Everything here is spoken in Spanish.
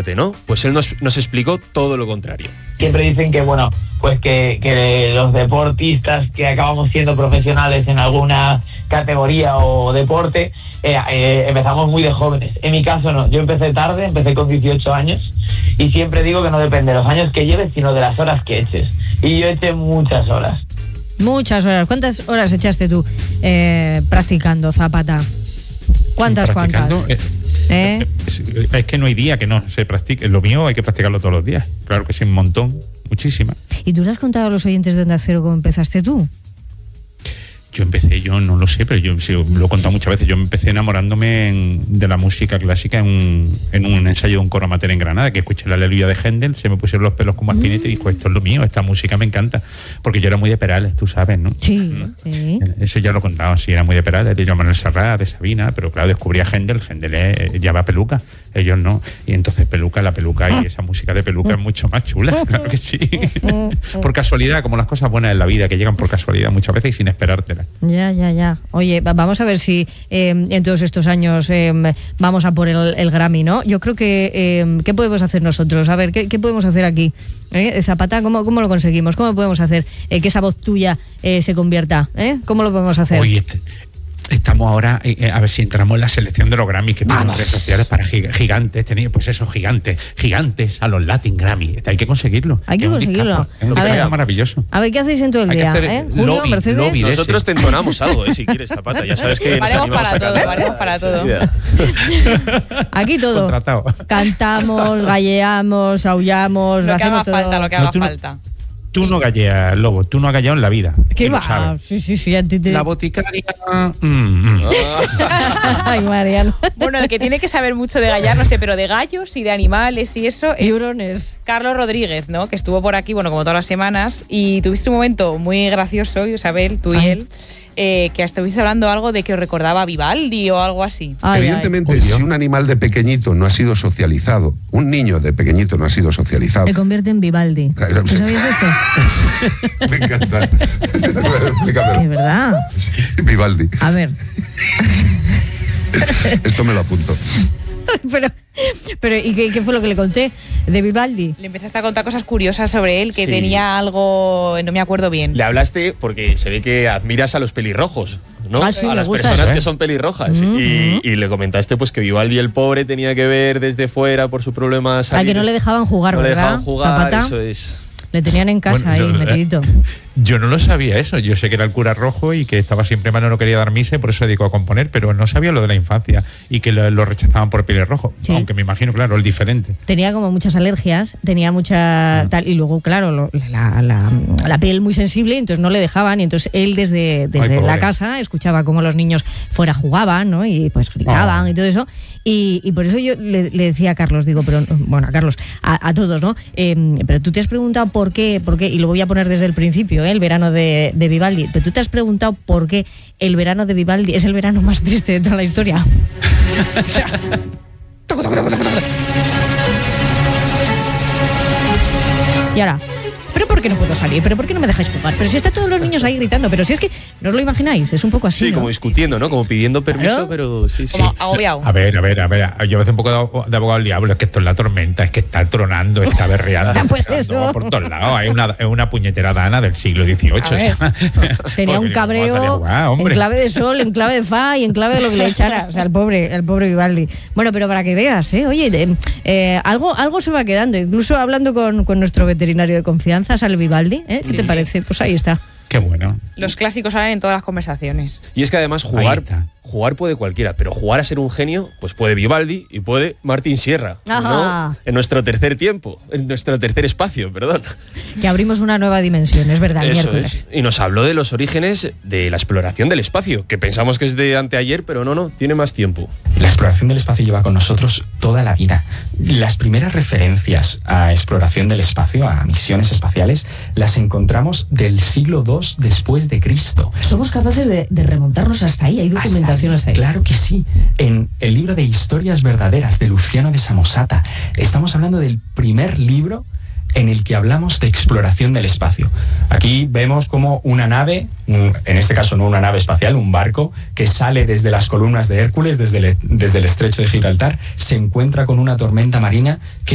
deporte, ¿no? Pues él nos explicó todo lo contrario. Siempre dicen que, bueno, pues que los deportistas que acabamos siendo profesionales en alguna categoría o deporte, empezamos muy de jóvenes. En mi caso no, yo empecé tarde, empecé con 18 años y siempre digo que no depende de los años que lleves, sino de las horas que eches. Y yo eché muchas horas. Muchas horas. ¿Cuántas horas echaste tú practicando zapata? ¿Cuántas? Es que no hay día que no se practique. Lo mío hay que practicarlo todos los días. Claro que sí, un montón, muchísimas. ¿Y tú le has contado a los oyentes de Onda Cero cómo empezaste tú? Yo no lo sé, pero yo sí, lo he contado muchas veces. Yo empecé enamorándome de la música clásica en un ensayo de un coro amateur en Granada, que escuché la Aleluya de Händel, se me pusieron los pelos como alpinete y dijo, esto es lo mío, esta música me encanta. Porque yo era muy de Perales, tú sabes, ¿no? Sí, sí. Eso ya lo contaba, sí, era muy de Perales, de Joan Manuel Serrat, de Sabina, pero claro, descubrí a Händel lleva peluca, ellos no. Y entonces la peluca y esa música de peluca es mucho más chula, claro que sí. Por casualidad, como las cosas buenas en la vida, que llegan por casualidad muchas veces y sin esperártelas. Ya. Oye, vamos a ver si en todos estos años vamos a por el Grammy, ¿no? Yo creo que ¿qué podemos hacer nosotros? A ver, ¿qué podemos hacer aquí? Zapata, ¿cómo lo conseguimos? ¿Cómo podemos hacer que esa voz tuya se convierta? ¿Cómo lo podemos hacer? Oye, estamos ahora, a ver si entramos en la selección de los Grammys, que tienen redes sociales para gigantes, pues eso, gigantes a los Latin Grammy. Hay que conseguirlo. Hay que conseguirlo. Es un discazo maravilloso. A ver, ¿qué hacéis en todo el día? Julio, Mercedes. Nosotros te entonamos algo, si quieres, Zapata. Ya sabes que nos animamos a cantar. Valemos para todo. Aquí todo. Contratado. Cantamos, galleamos, aullamos, lo que haga todo. falta, lo que haga falta. Tú no galleas, Lobo, tú no has galleado en la vida. ¿Qué va? Sí, a ti te... La boticaria... Ay, Mariano. Bueno, el que tiene que saber mucho de gallar, no sé, pero de gallos y de animales y eso es Tiburones. Carlos Rodríguez, ¿no? Que estuvo por aquí, bueno, como todas las semanas, y tuviste un momento muy gracioso, Isabel, tú y él, que estuviste hablando algo de que os recordaba a Vivaldi o algo así. Evidentemente, si un animal de pequeñito no ha sido socializado, un niño de pequeñito no ha sido socializado... Se convierte en Vivaldi. ¿Tú sabías esto? Me encanta. Explícamelo. ¿De verdad? Vivaldi. A ver. Esto me lo apunto. Pero ¿y qué fue lo que le conté de Vivaldi? Le empezaste a contar cosas curiosas sobre él, que tenía algo, no me acuerdo bien. Le hablaste porque se ve que admiras a los pelirrojos, ¿no? Sí, a las personas que son pelirrojas. Y le comentaste pues que Vivaldi el pobre tenía que ver desde fuera por su problema salir. Que no le dejaban jugar, no ¿verdad? No le dejaban jugar, Zapata. eso es. Le tenían en casa ahí, metidito. Yo no lo sabía eso. Yo sé que era el cura rojo y que estaba siempre malo, no quería dar misa y por eso se dedicó a componer, pero no sabía lo de la infancia y que lo rechazaban por pelirrojo. Sí. Aunque me imagino, claro, el diferente. Tenía como muchas alergias, tenía mucha tal, y luego, claro, la piel muy sensible, entonces no le dejaban, y entonces él desde la casa escuchaba cómo los niños fuera jugaban, ¿no? Y pues gritaban y todo eso. Y por eso yo le decía a Carlos, a Carlos, a todos, ¿no? Pero tú te has preguntado por qué, y lo voy a poner desde el principio, el verano de Vivaldi, pero tú te has preguntado por qué el verano de Vivaldi es el verano más triste de toda la historia. O sea... Y ahora... ¿Pero por qué no puedo salir? ¿Pero por qué no me dejáis jugar? Pero si están todos los niños ahí gritando. Pero si es que no os lo imagináis, es un poco así, Sí, ¿no? como discutiendo, ¿no? Como pidiendo permiso, claro. Pero sí. Como agobiado. A ver. Yo a veces un poco de abogado al diablo. Es que esto es la tormenta, es que está tronando, está berreando. Pues eso. Por todos lados. Hay una puñetera dana del siglo XVIII. O sea, tenía un cabreo en clave de sol, en clave de fa y en clave de lo que le echara. O sea, el pobre Vivaldi. Bueno, pero para que veas, oye, algo se va quedando. Incluso hablando con nuestro veterinario de confianza, sale Vivaldi. ¿Qué te parece? Pues ahí está. Qué bueno. Los clásicos salen en todas las conversaciones. Y es que además jugar puede cualquiera, pero jugar a ser un genio, pues puede Vivaldi y puede Martín Sierra, ¿no? En nuestro tercer espacio, perdón. Que abrimos una nueva dimensión, es verdad. Eso miércoles. es. Y nos habló de los orígenes de la exploración del espacio, que pensamos que es de anteayer, pero no, tiene más tiempo. La exploración del espacio lleva con nosotros toda la vida. Las primeras referencias a exploración del espacio, a misiones espaciales, las encontramos del siglo II después de Cristo. Somos capaces de remontarnos hasta ahí. Hay documentación hasta ahí. Claro que sí. En el libro de Historias Verdaderas de Luciano de Samosata estamos hablando del primer libro en el que hablamos de exploración del espacio. Aquí vemos como una nave, en este caso no una nave espacial, un barco que sale desde las columnas de Hércules, desde el estrecho de Gibraltar, se encuentra con una tormenta marina que